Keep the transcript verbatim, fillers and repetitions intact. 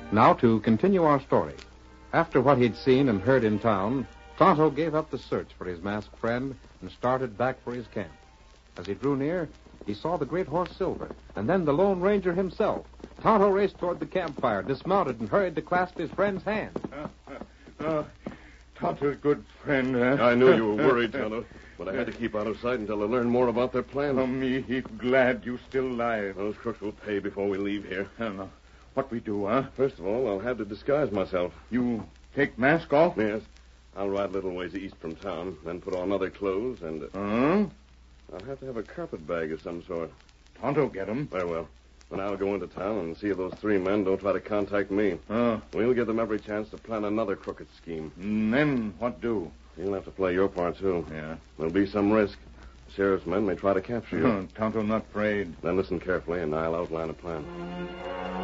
Now, to continue our story. After what he'd seen and heard in town, Tonto gave up the search for his masked friend and started back for his camp. As he drew near, he saw the great horse Silver, and then the Lone Ranger himself. Tonto raced toward the campfire, dismounted, and hurried to clasp his friend's hand. Uh, uh, uh, Tonto's good friend, huh? I knew you were worried, Tonto, but I had to keep out of sight until I learned more about their plans. Oh, me, he's glad you still alive. Those crooks will pay before we leave here. I don't know. What we do, huh? First of all, I'll have to disguise myself. You take mask off? Yes. I'll ride a little ways east from town, then put on other clothes, and... Uh, Huh? I'll have to have a carpet bag of some sort. Tonto get him. Very well. Then I'll go into town and see if those three men don't try to contact me. Oh. We'll give them every chance to plan another crooked scheme. And then what do? You'll have to play your part, too. Yeah. There'll be some risk. The sheriff's men may try to capture you. Oh, Tonto not afraid. Then listen carefully, and I'll outline a plan.